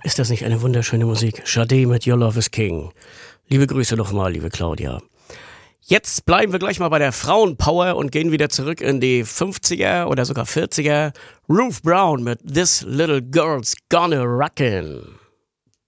ist das nicht eine wunderschöne Musik? Sade mit Your Love is King. Liebe Grüße nochmal, liebe Claudia. Jetzt bleiben wir gleich mal bei der Frauenpower und gehen wieder zurück in die 50er oder sogar 40er. Ruth Brown mit This Little Girl's Gonna Rockin'.